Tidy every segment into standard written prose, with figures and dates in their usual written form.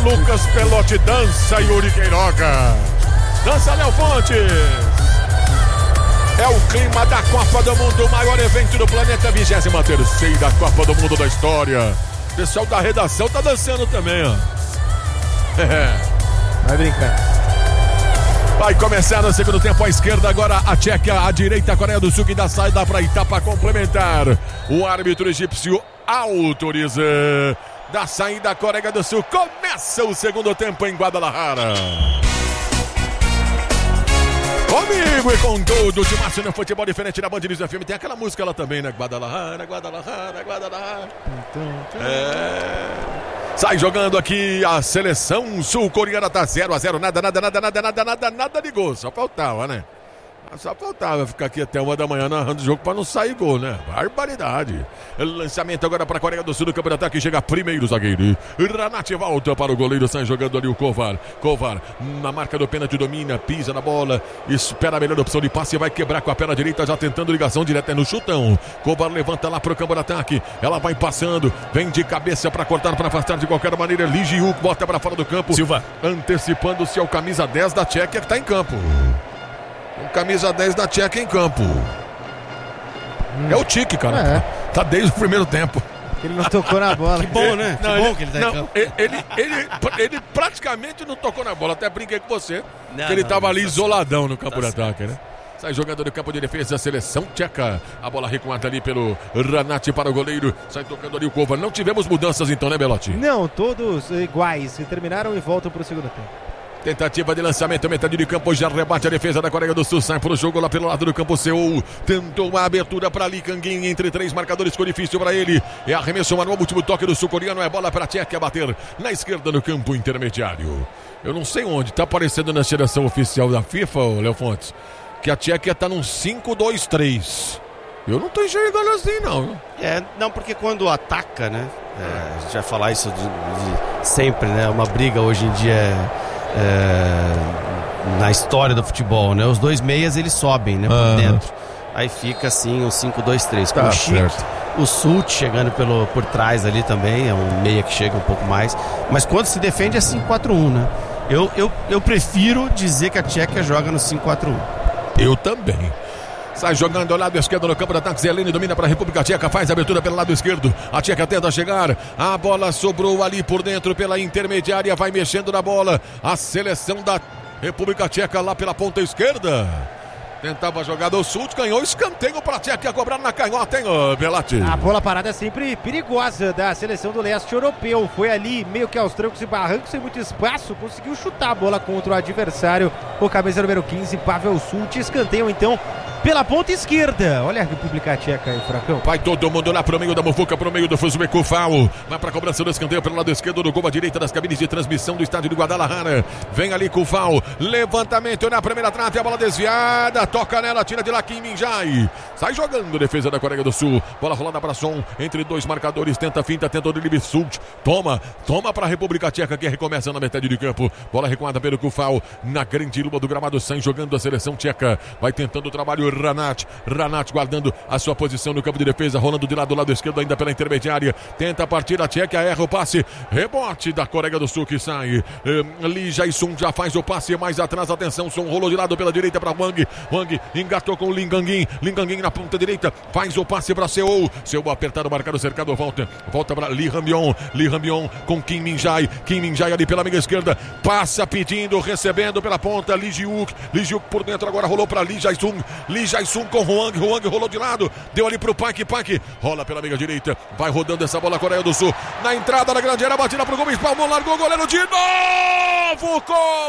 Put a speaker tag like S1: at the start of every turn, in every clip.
S1: Lucas Pelotti, dança Yuri Queiroga. Dança Léo Fontes. É o clima da Copa do Mundo, o maior evento do planeta, 23ª Copa do Mundo da história. O pessoal da redação tá dançando também, ó.
S2: Vai brincar.
S1: Vai começar no segundo tempo, à esquerda agora a Tchequia, à direita a Coreia do Sul, que dá saída para etapa complementar. O árbitro egípcio autoriza. Da saída a Coreia do Sul, começa o segundo tempo em Guadalajara. Comigo e com todo o Timaço no futebol diferente da Band News FM. Tem aquela música lá também, né? Guadalajara, Guadalajara, Guadalajara. Sai jogando aqui a seleção sul-coreana, tá 0-0, nada de gol. Só faltava, né? Só faltava ficar aqui até 1 da manhã narrando o jogo pra não sair gol, né? Barbaridade. Lançamento agora pra Coreia do Sul do campo de ataque. Chega primeiro zagueiro. Ranat volta para o goleiro. Sai jogando ali o Kovar. Kovar na marca do pênalti, domina, pisa na bola. Espera a melhor opção de passe. Vai quebrar com a perna direita, já tentando ligação direta no chutão. Kovar levanta lá pro campo de ataque. Ela vai passando. Vem de cabeça pra cortar, pra afastar de qualquer maneira. Lee Ji-wook bota pra fora do campo.
S3: Silva.
S1: Antecipando-se ao camisa 10 da Tchequia, que tá em campo. Camisa 10 da Tchequia em campo. É o Tique, cara. Tá desde o primeiro tempo.
S2: Ele não tocou na bola.
S3: Que bom, né? Que bom que ele tá em campo.
S1: Ele praticamente não tocou na bola. Até brinquei com você. Que ele tava ali isoladão no campo de ataque, né? Sai jogando no campo de defesa a seleção tcheca. A bola recuada ali pelo Ranat para o goleiro. Sai tocando ali o Kovar. Não tivemos mudanças então, né, Belotti?
S2: Não, todos iguais. Terminaram e voltam pro segundo tempo.
S1: Tentativa de lançamento, metade de campo, já rebate a defesa da Coreia do Sul, sai pro jogo lá pelo lado do campo, Seul tentou a abertura para Lee Kang-in, entre três marcadores, ficou difícil para ele, é arremesso manual, último toque do sul-coreano, é bola para a Tchequia bater na esquerda no campo intermediário. Eu não sei onde, tá aparecendo na seleção oficial da FIFA, Léo Fontes, que a Tchequia tá num 5-2-3. Eu não tô enxergando assim, não.
S3: Não, porque quando ataca, né, a gente vai falar isso de sempre, né, uma briga hoje em dia na história do futebol, né? Os dois meias eles sobem, né, por dentro. Aí fica assim um 5-2-3.
S1: Tá,
S3: com o Chique,
S1: certo.
S3: o Sult chegando por trás ali também, é um meia que chega um pouco mais. Mas quando se defende é 5-4-1, né? Eu prefiro dizer que a Tchequia joga no 5-4-1.
S1: Eu também. Sai jogando ao lado esquerdo no campo de ataque. Zelene domina para a República Tcheca. Faz a abertura pelo lado esquerdo. A Tcheca tenta chegar. A bola sobrou ali por dentro pela intermediária. Vai mexendo na bola. A seleção da República Tcheca lá pela ponta esquerda. Tentava a jogada. O Sult ganhou escanteio para a Tcheca cobrar na canhota, hein, Belatti?
S2: A bola parada é sempre perigosa da seleção do leste europeu. Foi ali meio que aos trancos e barrancos, sem muito espaço. Conseguiu chutar a bola contra o adversário. O camisa número 15, Pavel Sult. Escanteio então pela ponta esquerda. Olha a República Tcheca aí, Furacão.
S1: Vai todo mundo lá pro meio da mufuca, pro meio do Fuzue Kufal. Vai pra cobrança do escanteio pelo lado esquerdo do gol à direita das cabines de transmissão do estádio de Guadalajara. Vem ali Kufal. Levantamento na primeira trave, a bola desviada. Toca nela, tira de lá Kim Min-jae. Sai jogando, defesa da Coreia do Sul. Bola rolada para Son, entre dois marcadores. Tenta finta, tenta o drible Sult. Toma pra República Tcheca, que recomeça na metade de campo. Bola recuada pelo Kufal. Na grande lua do gramado, sai jogando a seleção tcheca. Vai tentando o trabalho Ranat guardando a sua posição no campo de defesa, rolando de lado do lado esquerdo ainda pela intermediária, tenta partir a Tchequia, erra o passe, rebote da Coreia do Sul que sai. Lee Jae-sung já faz o passe mais atrás, atenção, Son rolou de lado pela direita para Wang engatou com o Lee Kang-in na ponta direita, faz o passe para Seul apertado, marcado, cercado, volta para Lee Hambyon com Kim Min-jae ali pela meia esquerda, passa pedindo, recebendo pela ponta, Lee Ji-wook por dentro, agora rolou para Lee Jae-sung com Hwang rolou de lado, deu ali pro Park, rola pela meia direita, vai rodando essa bola a Coreia do Sul, na entrada da grande área, batida pro gol, espalmou, largou o goleiro de novo,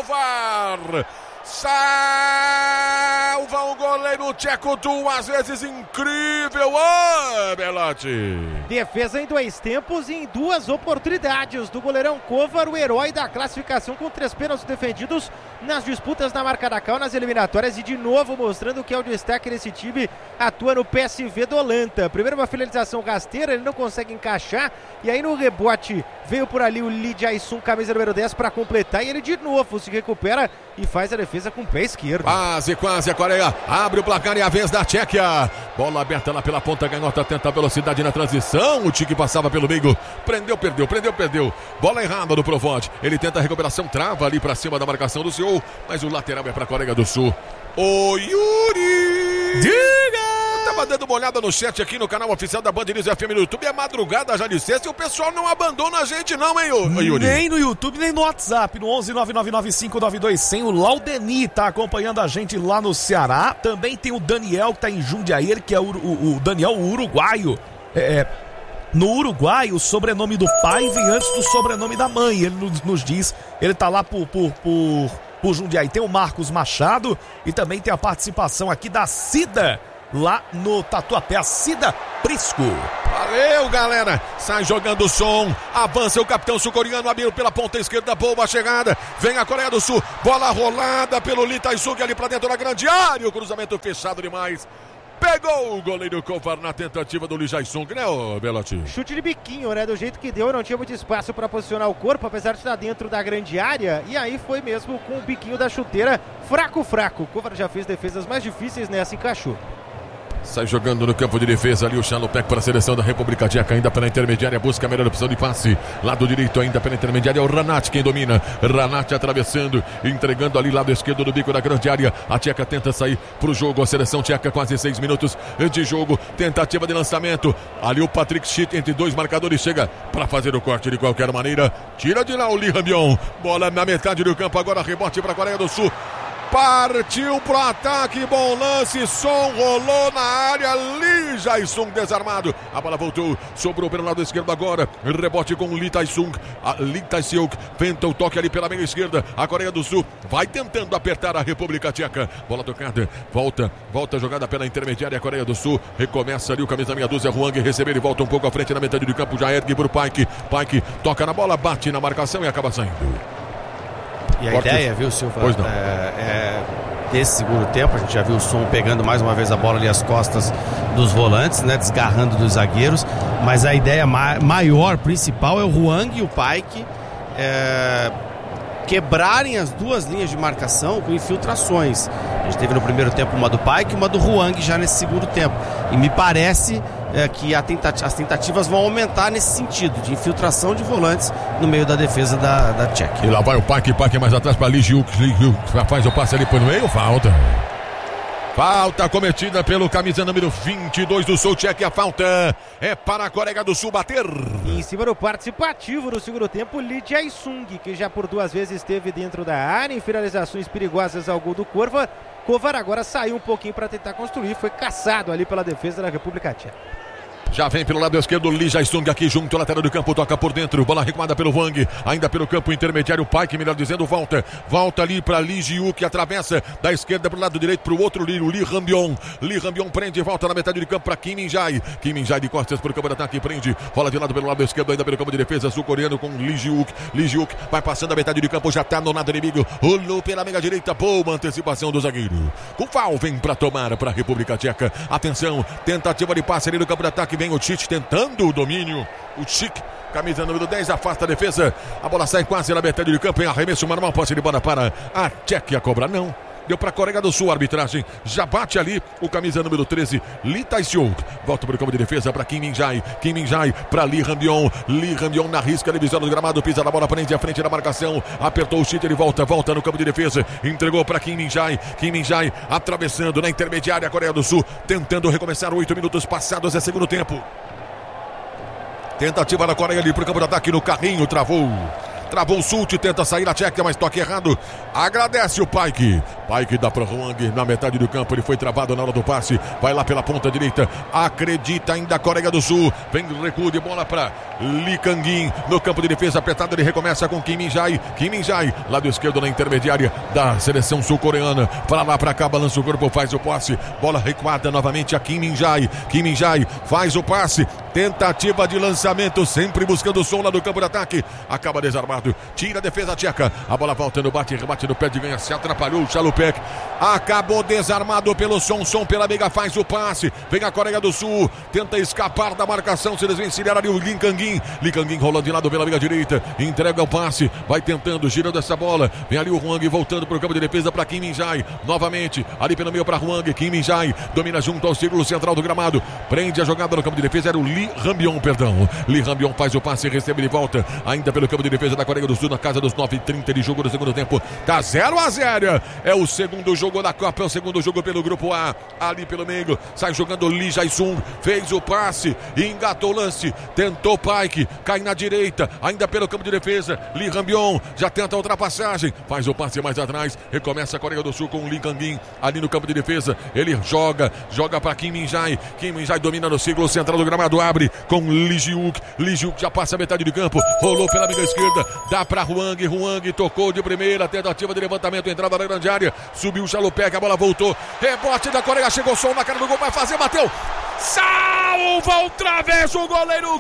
S1: Kovar! Salva o goleiro tcheco duas vezes, incrível, Belatti.
S2: Defesa em dois tempos e em duas oportunidades do goleirão Kovar, o herói da classificação, com 3 pênaltis defendidos nas disputas na marca da cal nas eliminatórias, e de novo mostrando que é o destaque desse time, atua no PSV do Holanda. Primeiro uma finalização rasteira, ele não consegue encaixar, e aí no rebote veio por ali o Lee Jae-sung, camisa número 10, para completar, e ele de novo se recupera e faz a defesa defesa com o pé esquerdo.
S1: Quase a Coreia abre o placar e a vez da Tchequia. Bola aberta lá pela ponta, Ganhota tenta velocidade na transição. O Tique passava pelo meio, prendeu. Bola errada do Provode. Ele tenta a recuperação, trava ali pra cima da marcação do Seul, mas o lateral é pra Coreia do Sul. O Yuri!
S4: Diga!
S1: Tava dando uma olhada no chat aqui no canal oficial da Band News FM no YouTube. É madrugada, já dissesse, e o pessoal não abandona a gente não, hein, Yuri?
S4: Nem no YouTube, nem no WhatsApp, no 11-999-592-100. O Laudeni tá acompanhando a gente lá no Ceará. Também tem o Daniel, que tá em Jundiaí, ele que é o Daniel, o uruguaio. No Uruguai, o sobrenome do pai vem antes do sobrenome da mãe. Ele nos diz, ele tá lá por Jundiaí. Tem o Marcos Machado e também tem a participação aqui da Cida, lá no Tatuapé, a Cida Prisco.
S1: Valeu, galera. Sai jogando o som. Avança o capitão sul-coreano, abriu pela ponta esquerda. Boa chegada. Vem a Coreia do Sul. Bola rolada pelo Lee Tae-sung ali pra dentro da grande área. O cruzamento fechado demais. Pegou o goleiro Kovar na tentativa do Lee Jae-sung, né, Belotti?
S2: Chute de biquinho, né? Do jeito que deu, não tinha muito espaço para posicionar o corpo, apesar de estar dentro da grande área. E aí foi mesmo com o biquinho da chuteira, fraco. Kovar já fez defesas mais difíceis, nessa encaixou.
S1: Sai jogando no campo de defesa ali o Chalopek para a seleção da República Tcheca, ainda pela intermediária, busca a melhor opção de passe. Lado direito ainda pela intermediária é o Ranat quem domina. Ranat atravessando, entregando ali lado esquerdo do bico da grande área. A Tcheca tenta sair para o jogo, a seleção tcheca quase 6 minutos de jogo. Tentativa de lançamento, ali o Patrick Schick entre dois marcadores, chega para fazer o corte de qualquer maneira. Tira de lá o Lee Rambion, bola na metade do campo, agora rebote para a Coreia do Sul. Partiu pro ataque, bom lance, som rolou na área, Lee Jae-sung desarmado, a bola voltou, sobrou pelo lado esquerdo agora, rebote com Lee Tae-sung, Lee Tae-seung, tenta o toque ali pela meia esquerda, a Coreia do Sul vai tentando apertar a República Tcheca, bola tocada, volta jogada pela intermediária, a Coreia do Sul, recomeça ali o camisa meia dúzia, Hwang recebeu, ele volta um pouco à frente na metade do campo, já ergue pro Paik toca na bola, bate na marcação e acaba saindo.
S3: E a ideia, viu, Silva? Pois não. Desse segundo tempo, a gente já viu o Som pegando mais uma vez a bola ali às costas dos volantes, né? Desgarrando dos zagueiros. Mas a ideia maior, principal, é o Hwang e o Paik quebrarem as duas linhas de marcação com infiltrações. A gente teve no primeiro tempo uma do Paik e uma do Hwang já nesse segundo tempo. E me parece que as tentativas vão aumentar nesse sentido, de infiltração de volantes no meio da defesa da Tchequia.
S1: E lá vai o Paik mais atrás para Lee Jiuk, faz o passe ali por meio, falta cometida pelo camisa número 22 do Sul Tchequia, a falta é para a Coreia do Sul bater.
S2: E em cima do participativo no segundo tempo, Lee Jae-sung, que já por 2 vezes esteve dentro da área em finalizações perigosas ao gol do Kovar agora saiu um pouquinho para tentar construir, foi caçado ali pela defesa da República Tcheca.
S1: Já vem pelo lado esquerdo, Lee Jae-sung aqui junto, lateral do campo, toca por dentro, bola recuada pelo Hwang, ainda pelo campo intermediário, o Paik, melhor dizendo, volta ali para Lee Jiuk, atravessa da esquerda pro lado direito pro outro Lee, o Lee Rambion prende, volta na metade do campo para Kim Min-jae de costas pro campo de ataque, prende, rola de lado pelo lado esquerdo, ainda pelo campo de defesa, sul-coreano com Lee Jiuk, vai passando a metade do campo, já tá no lado inimigo, rolou pela meia direita, boa antecipação do zagueiro, Kufal vem para tomar para a República Tcheca, atenção, tentativa de passe ali no campo de ataque, vem o Tite tentando o domínio, o Chic, camisa número 10, afasta a defesa, a bola sai quase na metade do campo, em arremesso manual, posse de bola para a Tchequia, cobra não. Deu para a Coreia do Sul a arbitragem. Já bate ali o camisa número 13, Lee Tae-seung. Volta para o campo de defesa para Kim Min-jae para Lee Rambion na risca, divisória do gramado, pisa na bola, prende à frente da marcação. Apertou o chute, ele volta no campo de defesa. Entregou para Kim Min-jae atravessando na intermediária, a Coreia do Sul tentando recomeçar. 8 minutos passados, é segundo tempo. Tentativa da Coreia ali para o campo de ataque, no carrinho, travou o Sult, tenta sair a Tchequia, mas toque errado. Agradece o Paik dá para Hwang na metade do campo, ele foi travado na hora do passe, vai lá pela ponta direita, acredita ainda a Coreia do Sul, vem recuo de bola para Lee Kang-in no campo de defesa apertado, ele recomeça com Kim Min-jae, lado esquerdo na intermediária da seleção sul-coreana, para lá para cá, balança o corpo, faz o passe, bola recuada novamente a Kim Min-jae faz o passe, tentativa de lançamento, sempre buscando o som lá do campo de ataque, acaba desarmado, tira a defesa tcheca, a bola volta no rebate no pé de ganha, se atrapalhou o Chalupé, Chalupec. Acabou desarmado pelo Sonson, pela meiga, faz o passe. Vem a Coreia do Sul, tenta escapar da marcação, se desvencilhar ali o Lee Kang-in. Lee Kang-in rolando de lado pela meiga direita, entrega o passe, vai tentando, girando essa bola. Vem ali o Hwang voltando para o campo de defesa para Kim Min-jae. Novamente, ali pelo meio para Hwang. Kim Min-jae domina junto ao círculo central do gramado. Prende a jogada no campo de defesa, era o Lee Rambion, perdão. Lee Rambion faz o passe e recebe de volta, ainda pelo campo de defesa da Coreia do Sul, na casa dos 9h30 de jogo do segundo tempo. Tá 0-0. É o segundo jogo da Copa, é o segundo jogo pelo grupo A. Ali pelo meio, sai jogando Lee Jae-sung, fez o passe, engatou o lance, tentou Paik, cai na direita, ainda pelo campo de defesa. Lee Rambion já tenta a ultrapassagem, faz o passe mais atrás, recomeça a Coreia do Sul com o Lee Kang-in ali no campo de defesa. Ele joga para Kim Min-jae. Kim Min-jae domina no círculo central do gramado, abre com Lee Ji-wook. Lee Ji-wook já passa a metade de campo, rolou pela amiga esquerda, dá para Hwang. Hwang tocou de primeira, tentativa de levantamento, entrada na grande área, subiu o Chalupec, a bola voltou, rebote da Coreia, chegou o som na cara do gol, vai fazer, bateu, salva outra vez o goleiro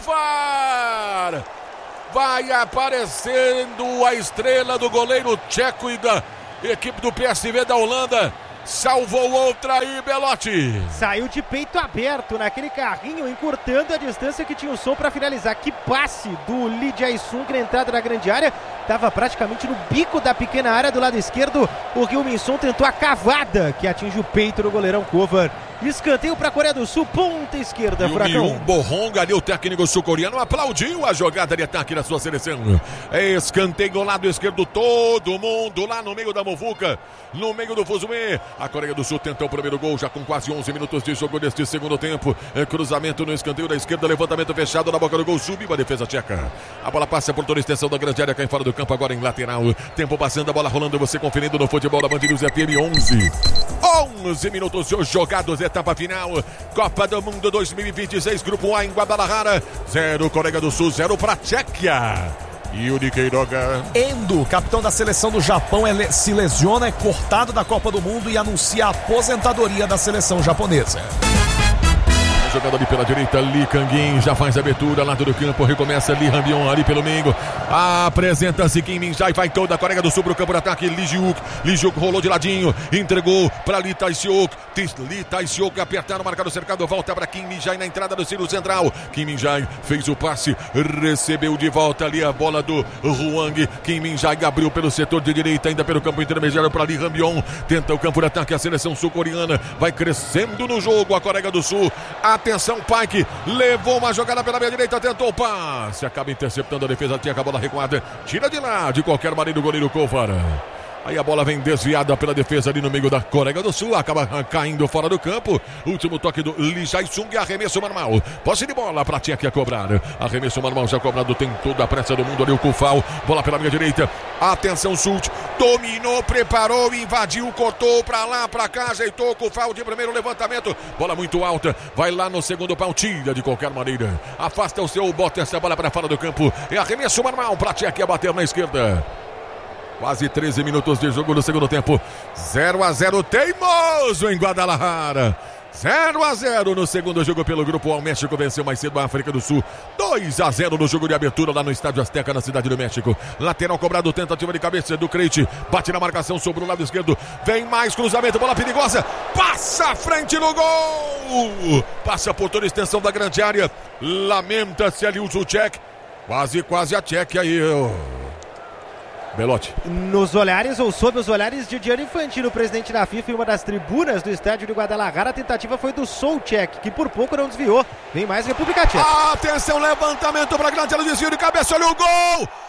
S1: Kovar. Vai aparecendo a estrela do goleiro tcheco e da equipe do PSV da Holanda. Salvou outra aí, Belotti.
S2: Saiu de peito aberto naquele carrinho, encurtando a distância que tinha o som para finalizar. Que passe do Lee Jae-sung na entrada da grande área. Estava praticamente no bico da pequena área do lado esquerdo. O Heung-min Son tentou a cavada que atinge o peito do goleirão Kovar. Escanteio para a Coreia do Sul, ponta esquerda, Furacão.
S1: E o Bohong ali, o técnico sul-coreano, aplaudiu a jogada de ataque da sua seleção. Escanteio do lado esquerdo, todo mundo lá no meio da muvuca, no meio do fuzuê. A Coreia do Sul tentou o primeiro gol, já com quase 11 minutos de jogo neste segundo tempo. Cruzamento no escanteio da esquerda, levantamento fechado na boca do gol, subiu a defesa tcheca. A bola passa por toda a extensão da grande área, cai fora do campo, agora em lateral. Tempo passando, a bola rolando, você conferindo no futebol da Band News FM. 11 minutos jogados, etapa final, Copa do Mundo 2026, Grupo A em Guadalajara. 0 Coreia do Sul, 0 para Tchequia. Yuri Queiroga.
S4: Endo, capitão da seleção do Japão, se lesiona, é cortado da Copa do Mundo e anuncia a aposentadoria da seleção japonesa.
S1: Jogada ali pela direita, Lee Kang-in já faz a abertura, lado do campo, recomeça Lee Rambion ali pelo meio, apresenta-se Kim Min-jae, vai toda a Coreia do Sul pro campo de ataque, Lee Ji-wook rolou de ladinho, entregou para Lee Tae-seok, Lee Tae-seok apertando, marcado cercado, volta para Kim Min-jae na entrada do círculo central. Kim Min-jae fez o passe, recebeu de volta ali a bola do Hwang. Kim Min-jae abriu pelo setor de direita, ainda pelo campo intermediário para Lee Rambion, tenta o campo de ataque, a seleção sul-coreana vai crescendo no jogo, a Coreia do Sul. Atenção, Paik, levou uma jogada pela meia direita, tentou o passe, acaba interceptando a defesa, tinha a bola recuada, tira de lá, de qualquer maneira o goleiro Kovar. Aí a bola vem desviada pela defesa ali no meio da Coreia do Sul, acaba caindo fora do campo. Último toque do Lee Jae-sung, arremesso manual. Posse de bola para Tchequia cobrar. Arremesso manual já cobrado, tem toda a pressa do mundo ali o Kufal. Bola pela minha direita. Atenção, Sult. Dominou, preparou, invadiu, cortou para lá, para cá, ajeitou o Kufal de primeiro levantamento. Bola muito alta, vai lá no segundo pau, tira de qualquer maneira. Afasta o seu, bota essa bola para fora do campo. É arremesso manual para Tchequia bater na esquerda. Quase 13 minutos de jogo no segundo tempo. 0-0, teimoso em Guadalajara. 0-0 no segundo jogo pelo Grupo A. O México venceu mais cedo a África do Sul. 2-0 no jogo de abertura lá no Estádio Azteca, na Cidade do México. Lateral cobrado, tentativa de cabeça do Crete. Bate na marcação sobre o lado esquerdo. Vem mais cruzamento, bola perigosa. Passa à frente no gol. Passa por toda a extensão da grande área. Lamenta-se ali o Zucek. Quase a Tchequia aí. Belotti.
S2: Nos olhares ou sob os olhares de Gianni Infantino, presidente da FIFA, em uma das tribunas do estádio de Guadalajara, a tentativa foi do Souček, que por pouco não desviou. Vem mais República Tcheca.
S1: Atenção, levantamento para grande, ela desvio de cabeça, olha o gol!